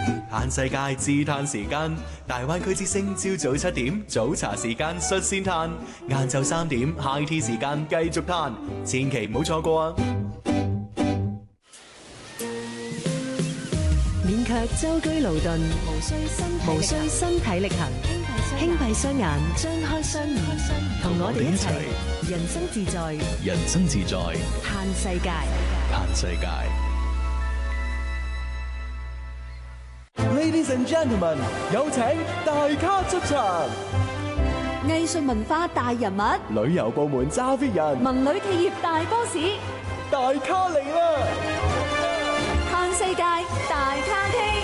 嘆世界自嘆時間，大灣區之聲朝早7點早茶時間率先嘆，晏晝3點 High Tea 時間繼續嘆，千祈唔好錯過啊！ 免卻舟車勞頓，無需身體力行，輕閉雙眼，張開雙耳，同我哋一齊人生自在， 人生自在， 嘆世界， 嘆世界。 Ladies and gentlemen， 有請大咖出場。 藝術文化大人物， 旅遊部門揸 fit 人， 文旅企業大 boss， 大咖嚟啦！ 嘆世界大咖傾。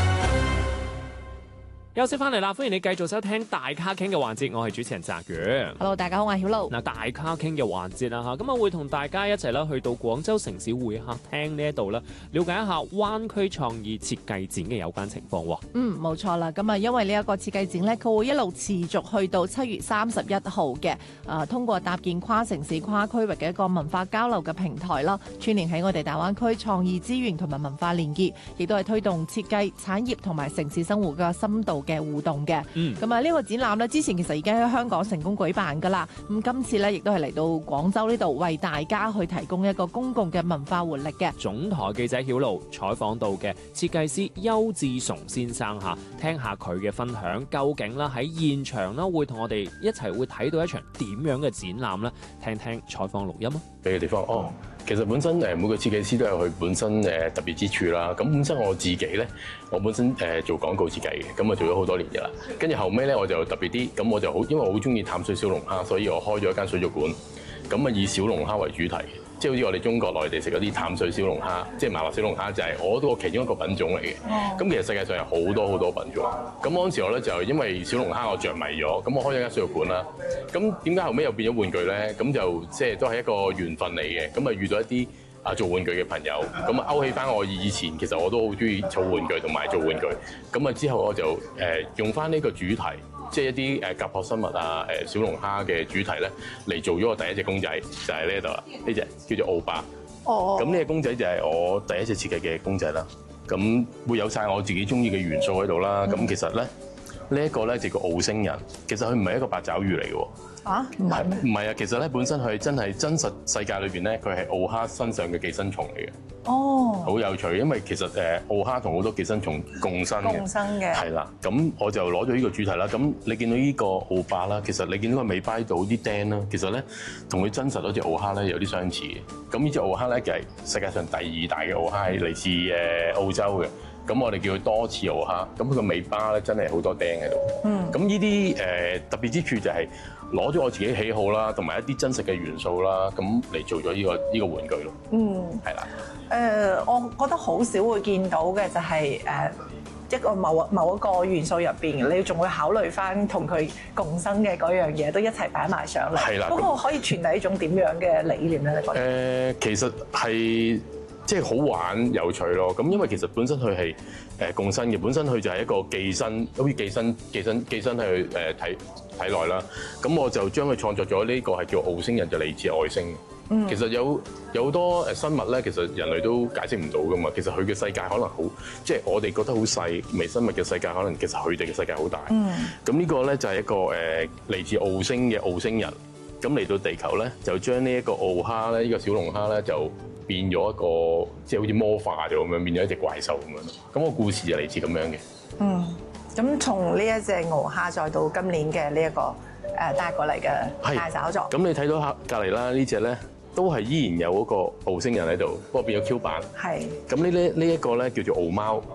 休息翻嚟啦，歡迎你繼續收聽大咖傾嘅環節，我係主持人澤宇。 Hello， 大家好，我係曉露。 嗱，大咖傾嘅環節啦嚇，咁啊會同大家一齊啦去到廣州城市會客廳呢一度啦，了解一下灣區創意設計展嘅有關情況喎。 冇錯啦，咁啊因為呢一個設計展咧，佢會一路持續去到7月31號嘅，通過搭建跨城市、跨區域嘅一個文化交流嘅平台啦，串聯喺我哋大灣區創意資源同埋文化連結，亦都係推動設計、產業同埋城市生活嘅深度嘅互動嘅。咁啊呢個展覽咧，之前其實已經喺香港成功舉辦噶啦，咁今次咧亦都係嚟到廣州呢度為大家去提供一個公共嘅文化活力嘅。 總台記者曉露採訪到嘅設計師邱志崇先生嚇，聽下佢嘅分享，究竟啦喺現場啦會同我哋一齊會睇到一場點樣嘅展覽咧？聽聽採訪錄音啊！ 嘅地方其實本身每個設計師都有佢本身特別之處啦。咁本身我自己咧，我本身做廣告設計嘅，咁啊做咗好多年嘅啦。跟住後尾咧，我就特別啲，咁我就好，因為我好中意淡水小龍蝦，所以我開咗一間水族館，咁啊以小龍蝦為主題。即係好似我哋中國內地食嗰啲淡水小龍蝦，即係麻辣小龍蝦，就係我都其中一個品種嚟嘅。咁其實世界上有好多好多品種。咁嗰陣時我咧就因為小龍蝦我着迷咗，咁我開咗間水族館啦。咁點解後尾又變咗玩具咧？咁就即係都係一個緣分嚟嘅。咁啊遇到一啲做玩具嘅朋友，咁啊勾起翻我以前其實我都好中意儲玩具同埋做玩具。咁啊之後我就用翻呢個主題。即係一啲甲殼生物啊、小龍蝦嘅主題咧，嚟做咗我第一隻公仔，就係呢一度啦。呢隻叫做奧巴。咁呢隻公仔就係我第一隻設計嘅公仔啦。咁會有晒我自己中意嘅元素喺度啦。咁其實咧，呢一個咧就叫澳星人。其實佢唔係一個八爪魚嚟嘅喎。 唔係咩？ 唔係啊，其實咧本身佢真係真實世界裏邊咧，佢係澳蝦身上嘅寄生蟲嚟嘅。好有趣，因為其實澳蝦同好多寄生蟲共生嘅。係啦，咁我就攞咗呢個主題啦。咁你見到呢個澳巴啦，其實你見到個尾巴度啲釘啦，其實咧同佢真實嗰隻澳蝦咧有啲相似嘅。咁呢隻澳蝦咧就係世界上第2大嘅澳蝦，係嚟自澳洲嘅。咁我哋叫佢多翅澳蝦。咁佢個尾巴咧真係好多釘喺度。咁呢啲特別之處就係攞咗我自己喜好啦，同埋一啲真實嘅元素啦，咁嚟做咗呢個玩具咯。係啦。 我覺得好少會見到嘅就係一個某一個元素入邊，你仲會考慮翻同佢共生嘅嗰樣嘢，都一齊擺埋上嚟。係啦。嗰個可以傳遞一種點樣嘅理念咧？你覺得？ 其實係即係好玩有趣咯。咁因為其實本身佢係共生嘅，本身佢就係一個寄生，好似寄生喺佢體內啦。咁我就將佢創作咗呢個係叫澳星人，就嚟自外星。其實有好多生物咧，其實人類都解釋唔到噶嘛。其實佢嘅世界可能好，即係我哋覺得好細微生物嘅世界，可能其實佢哋嘅世界好大。咁呢個咧就係一個嚟自澳星嘅澳星人。咁嚟到地球咧，就將呢一個澳蝦咧，呢個小龍蝦咧，就變咗一個即係好似魔化咗咁樣，變咗一隻怪獸咁樣。咁個故事就嚟自咁樣嘅。 咁從呢一隻鰲蝦再到今年嘅呢一個帶過嚟嘅大找作。 咁你睇到隔離啦，呢隻咧都係依然有嗰個澳星人喺度，不過變咗 Q 版。係。咁呢一個咧叫做澳貓。